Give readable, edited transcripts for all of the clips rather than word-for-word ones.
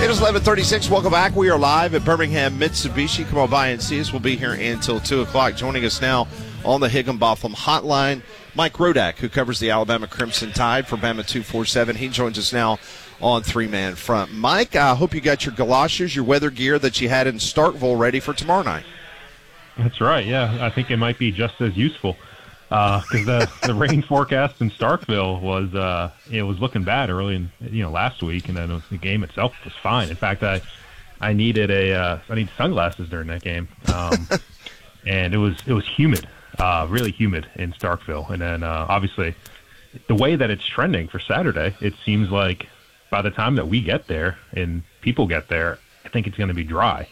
It is 11:36. Welcome back. We are live at Birmingham Mitsubishi. Come on by and see us. We'll be here until 2 o'clock. Joining us now on the Higginbotham Hotline, Mike Rodak, who covers the Alabama Crimson Tide for Bama 247. He joins us now on three-man front. Mike, I hope you got your galoshes, your weather gear that you had in Starkville ready for tomorrow night. That's right, yeah. I think it might be just as useful because the rain forecast in Starkville was was looking bad early in last week, and then the game itself was fine. In fact, I needed sunglasses during that game, and it was humid, really humid in Starkville, and then obviously the way that it's trending for Saturday, it seems like by the time that we get there and people get there, I think it's going to be dry.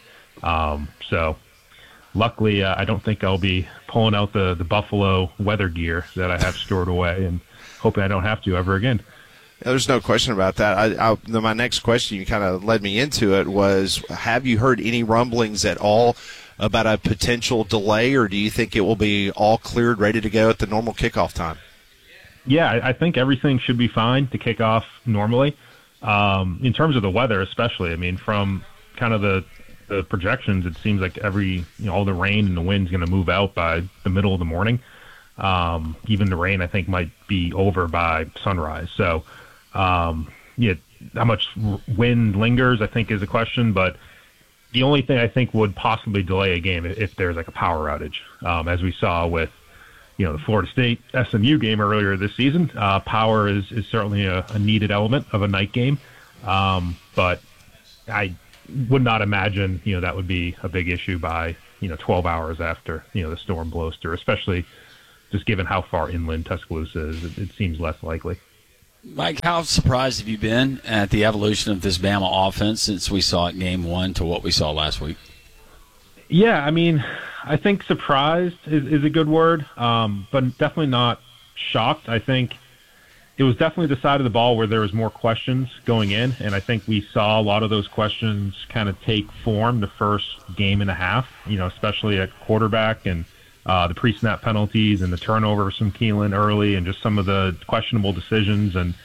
So luckily, I don't think I'll be pulling out the Buffalo weather gear that I have stored away and hoping I don't have to ever again. There's no question about that. My next question, you kind of led me into it, was have you heard any rumblings at all about a potential delay, or do you think it will be all cleared, ready to go at the normal kickoff time? Yeah, I think everything should be fine to kick off normally. In terms of the weather especially, I mean, from kind of the projections, it seems like all the rain and the wind's going to move out by the middle of the morning. Even the rain, I think, might be over by sunrise. So, how much wind lingers, I think, is a question. But the only thing I think would possibly delay a game if there's like a power outage, as we saw with the Florida State SMU game earlier this season. Power is certainly a needed element of a night game, but I would not imagine that would be a big issue by 12 hours after the storm blows through, especially just given how far inland Tuscaloosa is. It seems less likely. Mike, how surprised have you been at the evolution of this Bama offense since we saw it game one to what we saw last week? Yeah, I mean, I think surprised is a good word, but definitely not shocked. I think it was definitely the side of the ball where there was more questions going in, and I think we saw a lot of those questions kind of take form the first game and a half, especially at quarterback and the pre-snap penalties and the turnovers from Keelan early and just some of the questionable decisions. And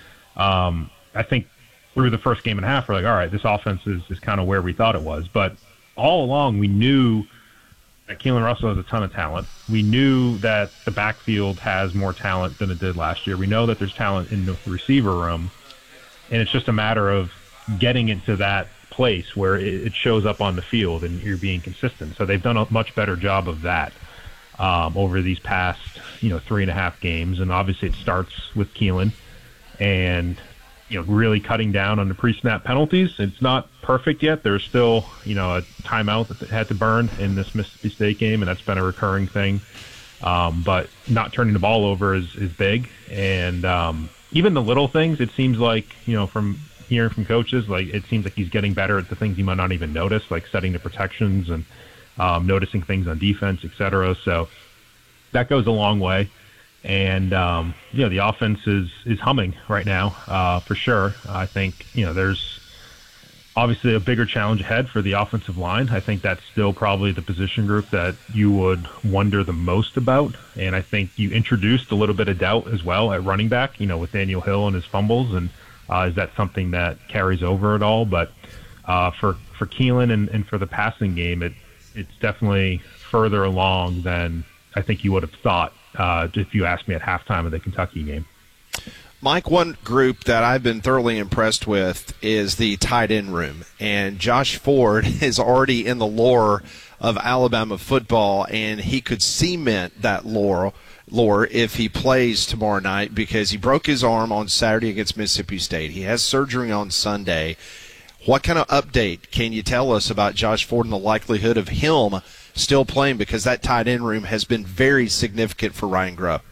I think through the first game and a half, we're like, all right, this offense is kind of where we thought it was. But all along, we knew that Keelan Russell has a ton of talent. We knew that the backfield has more talent than it did last year. We know that there's talent in the receiver room, and it's just a matter of getting it to that place where it shows up on the field and you're being consistent. So they've done a much better job of that over these past 3.5 games, and obviously it starts with Keelan and really cutting down on the pre-snap penalties. It's not perfect yet. There's still, a timeout that they had to burn in this Mississippi State game, and that's been a recurring thing. But not turning the ball over is big. And even the little things, it seems like, from hearing from coaches, like it seems like he's getting better at the things you might not even notice, like setting the protections and noticing things on defense, et cetera. So that goes a long way. And, the offense is humming right now, for sure. I think, there's obviously a bigger challenge ahead for the offensive line. I think that's still probably the position group that you would wonder the most about. And I think you introduced a little bit of doubt as well at running back, with Daniel Hill and his fumbles. And is that something that carries over at all? But for Keelan and for the passing game, it's definitely further along than I think you would have thought if you asked me at halftime of the Kentucky game. Mike, one group that I've been thoroughly impressed with is the tight end room. And Josh Ford is already in the lore of Alabama football, and he could cement that lore if he plays tomorrow night because he broke his arm on Saturday against Mississippi State. He has surgery on Sunday. What kind of update can you tell us about Josh Ford and the likelihood of him still playing, because that tight end room has been very significant for Ryan Grubb?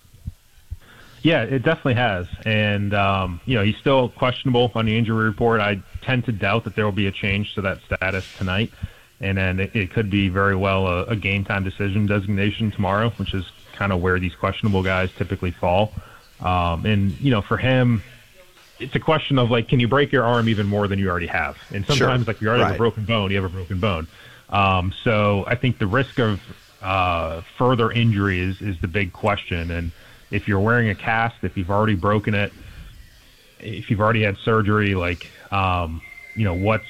Yeah, it definitely has. And, he's still questionable on the injury report. I tend to doubt that there will be a change to that status tonight. And then it could be very well a game-time decision designation tomorrow, which is kind of where these questionable guys typically fall. For him, it's a question of, can you break your arm even more than you already have? And sometimes, sure. If you already have a broken bone, you have a broken bone. So I think the risk of further injury is the big question. And if you're wearing a cast, if you've already broken it, if you've already had surgery, what's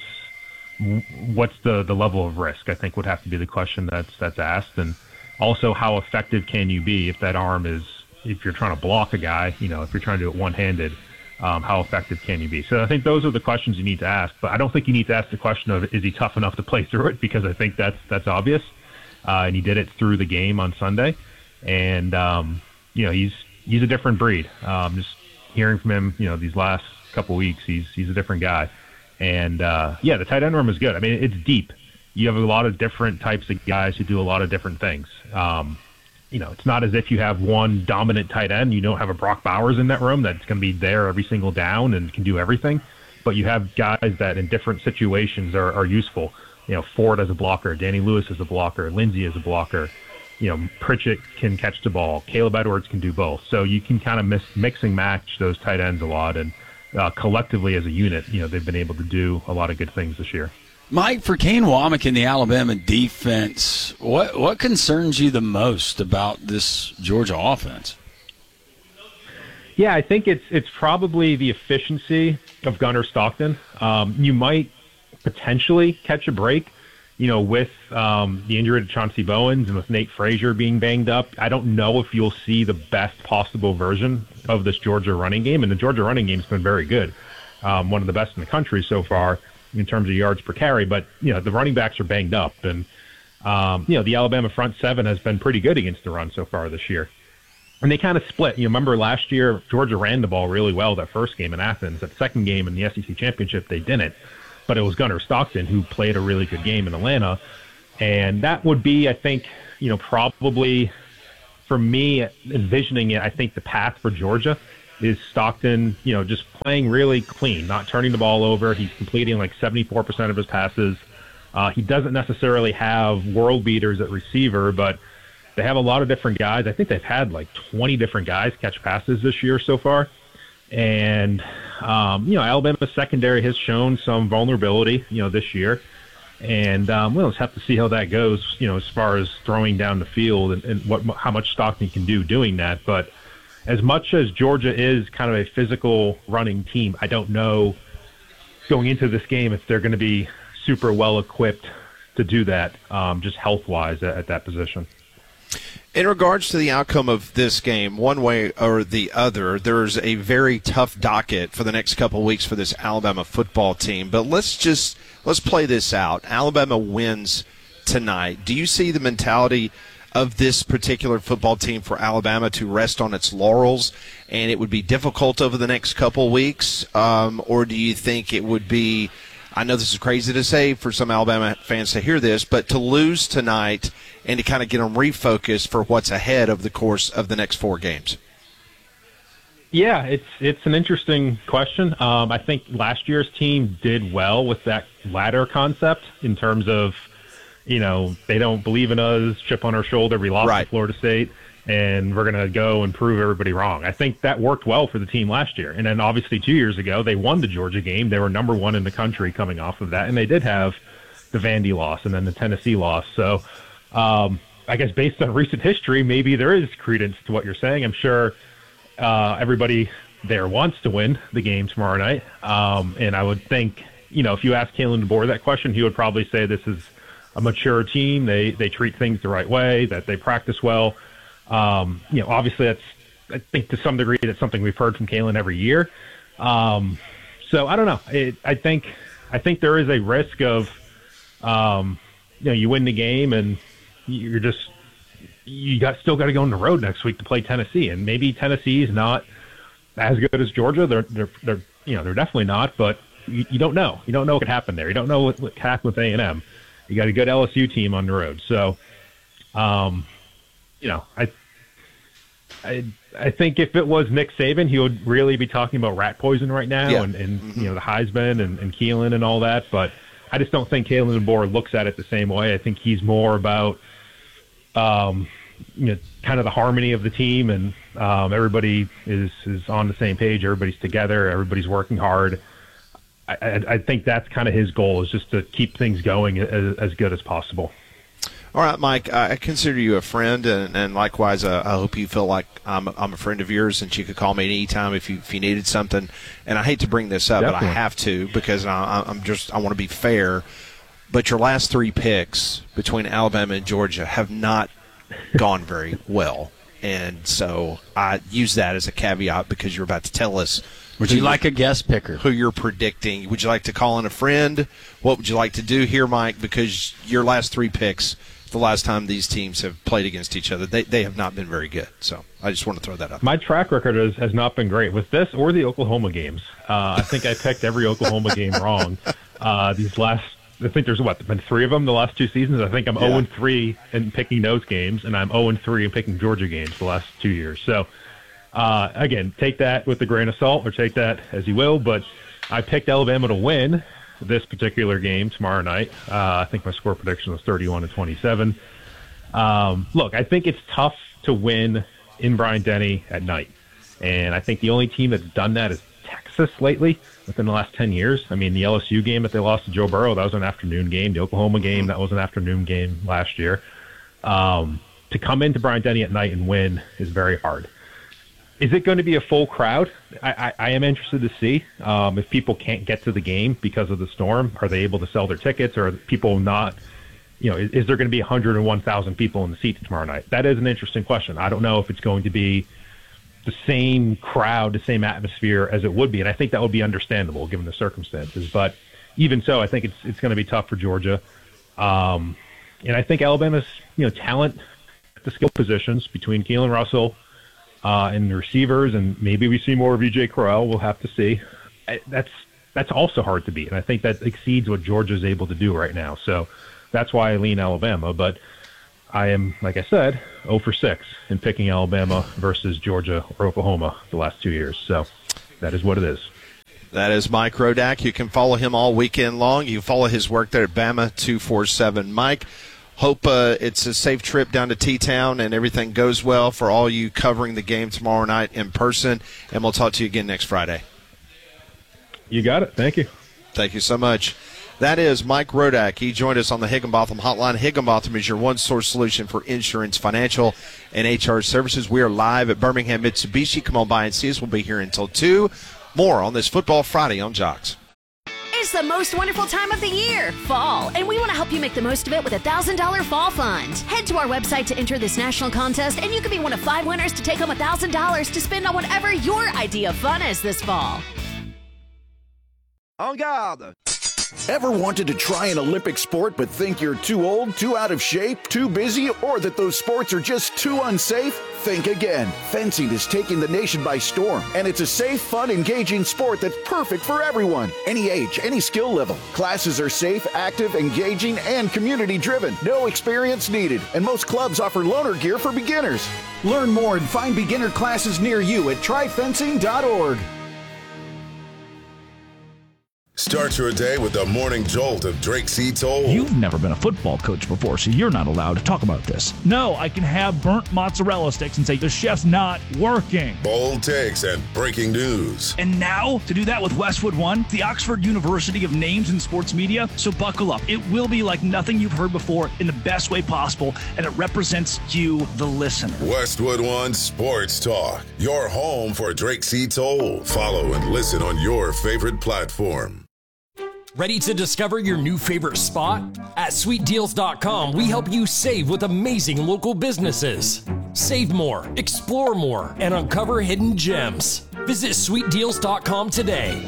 the level of risk, I think would have to be the question that's asked. And also, how effective can you be if that arm is, if you're trying to block a guy, if you're trying to do it one-handed, how effective can you be? So I think those are the questions you need to ask. But I don't think you need to ask the question of, is he tough enough to play through it? Because I think that's obvious. And he did it through the game on Sunday. And, he's a different breed. Just hearing from him, these last couple weeks, he's a different guy. And, the tight end room is good. I mean, it's deep. You have a lot of different types of guys who do a lot of different things. It's not as if you have one dominant tight end. You don't have a Brock Bowers in that room that's going to be there every single down and can do everything. But you have guys that in different situations are useful. Ford as a blocker, Danny Lewis as a blocker, Lindsey as a blocker. Pritchett can catch the ball. Caleb Edwards can do both. So you can kind of mix and match those tight ends a lot. And collectively as a unit, they've been able to do a lot of good things this year. Mike, for Kane Womack in the Alabama defense, what concerns you the most about this Georgia offense? Yeah, I think it's probably the efficiency of Gunnar Stockton. You might potentially catch a break, with the injury to Chauncey Bowens and with Nate Frazier being banged up. I don't know if you'll see the best possible version of this Georgia running game, and the Georgia running game's been very good, one of the best in the country so far in terms of yards per carry. But the running backs are banged up, and the Alabama front seven has been pretty good against the run so far this year. And they kind of split. Remember last year Georgia ran the ball really well that first game in Athens. That second game in the SEC championship they didn't. But it was Gunnar Stockton who played a really good game in Atlanta. And that would be, I think, probably for me envisioning it, I think the path for Georgia is Stockton, just playing really clean, not turning the ball over. He's completing like 74% of his passes. He doesn't necessarily have world beaters at receiver, but they have a lot of different guys. I think they've had like 20 different guys catch passes this year so far. And, Alabama's secondary has shown some vulnerability, this year. And we'll just have to see how that goes, as far as throwing down the field and how much Stockton can do doing that. But as much as Georgia is kind of a physical running team, I don't know going into this game if they're going to be super well equipped to do that, just health-wise at that position. In regards to the outcome of this game, one way or the other, there's a very tough docket for the next couple of weeks for this Alabama football team. But let's play this out. Alabama wins tonight. Do you see the mentality of this particular football team for Alabama to rest on its laurels and it would be difficult over the next couple of weeks? Or do you think it would be, I know this is crazy to say for some Alabama fans to hear this, but to lose tonight and to kind of get them refocused for what's ahead of the course of the next 4 games? Yeah, it's an interesting question. I think last year's team did well with that ladder concept in terms of, they don't believe in us, chip on our shoulder, we lost to Florida State, and we're going to go and prove everybody wrong. I think that worked well for the team last year. And then obviously 2 years ago, they won the Georgia game. They were number 1 in the country coming off of that, and they did have the Vandy loss and then the Tennessee loss. So I guess based on recent history, maybe there is credence to what you're saying. I'm sure everybody there wants to win the game tomorrow night. And I would think, if you ask Kalen DeBoer that question, he would probably say this is a mature team. They treat things the right way, that they practice well. Obviously I think to some degree that's something we've heard from Kalen every year. So I don't know. I think there is a risk of, you win the game and still got to go on the road next week to play Tennessee, and maybe Tennessee is not as good as Georgia. They're definitely not, but you don't know. You don't know what could happen there. You don't know what could happen with A&M. You got a good LSU team on the road, so I think if it was Nick Saban, he would really be talking about rat poison right now, and the Heisman and Keelan and all that. But I just don't think Kalen DeBoer looks at it the same way. I think he's more about kind of the harmony of the team, and everybody is on the same page. Everybody's together. Everybody's working hard. I think that's kind of his goal, is just to keep things going as good as possible. All right, Mike, I consider you a friend, and likewise, I hope you feel like I'm a friend of yours, and you could call me anytime if you needed something. And I hate to bring this up, Definitely. but I have to because I want to be fair. But your last 3 picks between Alabama and Georgia have not gone very well. And so I use that as a caveat because you're about to tell us. Would you like a guest picker? Who you're predicting. Would you like to call in a friend? What would you like to do here, Mike? Because your last 3 picks, the last time these teams have played against each other, they have not been very good. So I just want to throw that up. My track record has not been great with this or the Oklahoma games. I think I picked every Oklahoma game wrong. These last, I think there's been 3 of them the last 2 seasons. I think I'm 0-3 in picking those games, and I'm 0-3 in picking Georgia games the last 2 years. So, again, take that with a grain of salt or take that as you will, but I picked Alabama to win this particular game tomorrow night. I think my score prediction was 31-27. Look, I think it's tough to win in Bryant-Denny at night, and I think the only team that's done that is Texas lately within the last 10 years. I mean, the LSU game that they lost to Joe Burrow, that was an afternoon game. The Oklahoma game, that was an afternoon game last year. To come into Bryant-Denny at night and win is very hard. Is it going to be a full crowd? I am interested to see if people can't get to the game because of the storm. Are they able to sell their tickets, or are people not? Is there going to be 101,000 people in the seats tomorrow night? That is an interesting question. I don't know if it's going to be the same crowd, the same atmosphere as it would be, and I think that would be understandable given the circumstances. But even so, I think it's going to be tough for Georgia, and I think Alabama's talent at the skill positions between Keelan Russell and the receivers, and maybe we see more of E.J. Crowell. We'll have to see. That's also hard to beat, and I think that exceeds what Georgia's able to do right now. So that's why I lean Alabama. But I am, like I said, 0-6 in picking Alabama versus Georgia or Oklahoma the last 2 years. So that is what it is. That is Mike Rodak. You can follow him all weekend long. You can follow his work there at Bama 247. Mike, hope it's a safe trip down to T-Town and everything goes well for all you covering the game tomorrow night in person, and we'll talk to you again next Friday. You got it. Thank you. Thank you so much. That is Mike Rodak. He joined us on the Higginbotham Hotline. Higginbotham is your one-source solution for insurance, financial, and HR services. We are live at Birmingham Mitsubishi. Come on by and see us. We'll be here until 2. More on this Football Friday on Jocks. It's the most wonderful time of the year, fall, and we want to help you make the most of it with a $1,000 fall fund. Head to our website to enter this national contest, and you could be one of 5 winners to take home $1,000 to spend on whatever your idea of fun is this fall. En garde! Ever wanted to try an Olympic sport but think you're too old, too out of shape, too busy, or that those sports are just too unsafe? Think again. Fencing is taking the nation by storm, and it's a safe, fun, engaging sport that's perfect for everyone. Any age, any skill level. Classes are safe, active, engaging, and community-driven. No experience needed, and most clubs offer loaner gear for beginners. Learn more and find beginner classes near you at tryfencing.org. Start your day with the morning jolt of Drake C. Toll. You've never been a football coach before, so you're not allowed to talk about this. No, I can have burnt mozzarella sticks and say the chef's not working. Bold takes and breaking news. And now, to do that with Westwood One, the Oxford University of Names in Sports Media. So buckle up. It will be like nothing you've heard before in the best way possible, and it represents you, the listener. Westwood One Sports Talk, your home for Drake C. Toll. Follow and listen on your favorite platform. Ready to discover your new favorite spot? At SweetDeals.com, we help you save with amazing local businesses. Save more, explore more, and uncover hidden gems. Visit SweetDeals.com today.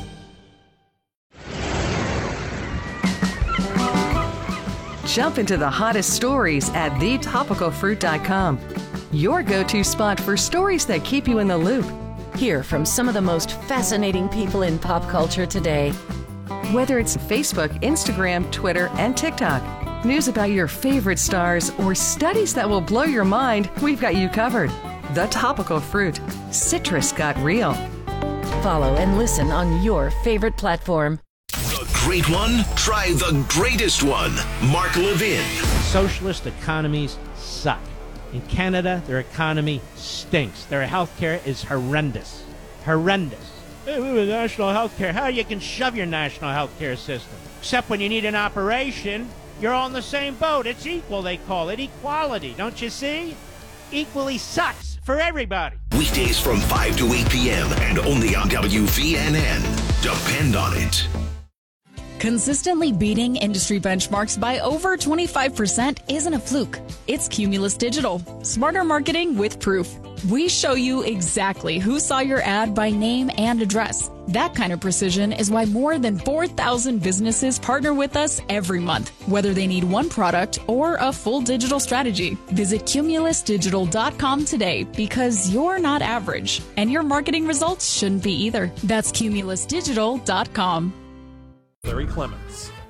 Jump into the hottest stories at thetopicalfruit.com. Your go-to spot for stories that keep you in the loop. Hear from some of the most fascinating people in pop culture today. Whether it's Facebook, Instagram, Twitter, and TikTok, news about your favorite stars, or studies that will blow your mind, we've got you covered. The Topical Fruit. Citrus got real. Follow and listen on your favorite platform. The great one? Try the greatest one. Mark Levin. Socialist economies suck. In Canada, their economy stinks. Their health care is horrendous. Horrendous. Hey, we have national health care. How you can shove your national health care system? Except when you need an operation, You're all in the same boat. It's equal, they call it. Equality, don't you see? Equally sucks for everybody. Weekdays from 5 to 8 p.m. and only on WVNN. Depend on it. Consistently beating industry benchmarks by over 25% isn't a fluke. It's Cumulus Digital. Smarter marketing with proof. We show you exactly who saw your ad by name and address. That kind of precision is why more than 4,000 businesses partner with us every month, whether they need one product or a full digital strategy. Visit cumulusdigital.com today because you're not average, and your marketing results shouldn't be either. That's cumulusdigital.com. Larry Clements.